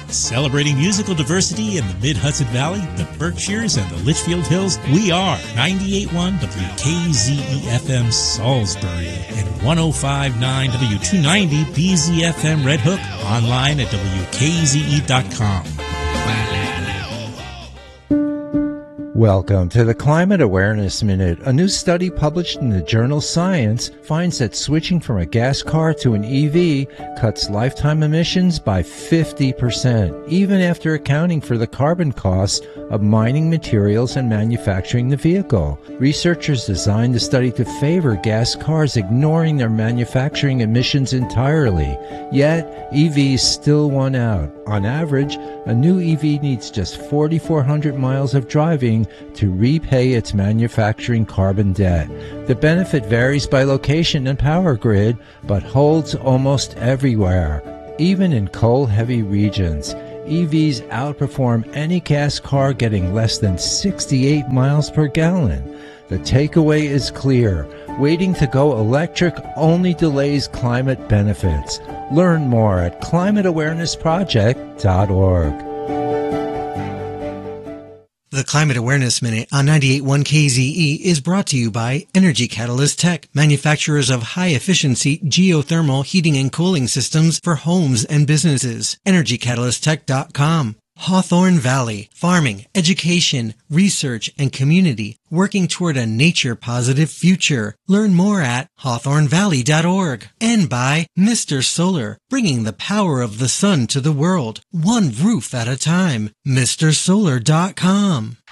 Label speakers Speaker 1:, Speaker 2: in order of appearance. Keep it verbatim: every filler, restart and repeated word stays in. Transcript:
Speaker 1: Celebrating musical diversity in the Mid-Hudson Valley, the Berkshires, and the Litchfield Hills, we are ninety-eight point one W K Z E F M Salisbury and one oh five point nine W two ninety B Z F M Red Hook, online at W K Z E dot com.
Speaker 2: Welcome to the Climate Awareness Minute. A new study published in the journal Science finds that switching from a gas car to an E V cuts lifetime emissions by fifty percent, even after accounting for the carbon costs of mining materials and manufacturing the vehicle. Researchers designed the study to favor gas cars, ignoring their manufacturing emissions entirely. Yet, E Vs still won out. On average, a new E V needs just four thousand four hundred miles of driving to repay its manufacturing carbon debt. The benefit varies by location and power grid, but holds almost everywhere, even in coal-heavy regions. E Vs outperform any gas car, getting less than sixty-eight miles per gallon. The takeaway is clear. Waiting to go electric only delays climate benefits. Learn more at climate awareness project dot org.
Speaker 3: The Climate Awareness Minute on ninety-eight point one K Z E is brought to you by Energy Catalyst Tech, manufacturers of high-efficiency geothermal heating and cooling systems for homes and businesses. energy catalyst tech dot com. Hawthorne Valley, farming, education, research, and community, working toward a nature-positive future. Learn more at hawthorne valley dot org. And by Mister Solar, bringing the power of the sun to the world, one roof at a time. Mister Solar dot com.